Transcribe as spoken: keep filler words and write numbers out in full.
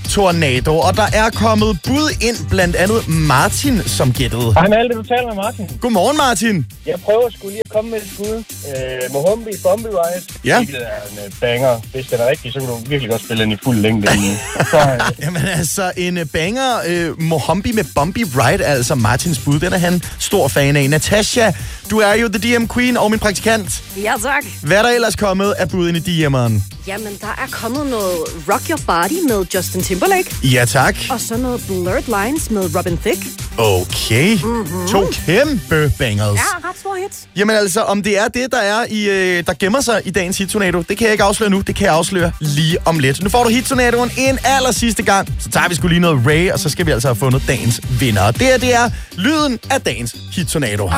hit-tornado, og der er kommet bud ind, blandt andet Martin, som gættede. Hej Malte, du taler med Martin. Godmorgen, Martin. Jeg prøver sgu lige at komme med et skud. Øh, Mohombi, Bombi Ride. Ja. Det er en uh, banger. Hvis den er rigtig, så kan du virkelig godt spille den i fuld længde. så, øh. Jamen altså, en uh, banger, uh, Mohombi med Bombi Ride, altså Martins bud. Den er han stor fan af. Natasha, du er jo The D M Queen og min praktikant. Ja, tak. Hvad er der ellers kommet af bud ind i D M'eren? Jamen, der er kommet noget Rock Your Body med Justin Timberlake. Ja, tak. Og så noget Blurred Lines med Robin Thicke. Okay. Mm-hmm. To kæmpe bangers. Ja, ret stor hits. Jamen altså, om det er det, der er i, øh, der gemmer sig i dagens hit-tornado, det kan jeg ikke afsløre nu. Det kan jeg afsløre lige om lidt. Nu får du hit-tornadoen en aller sidste gang. Så tager vi sgu lige noget Ray, og så skal vi altså have fundet dagens vinder. Det her, det er lyden af dagens hit-tornado.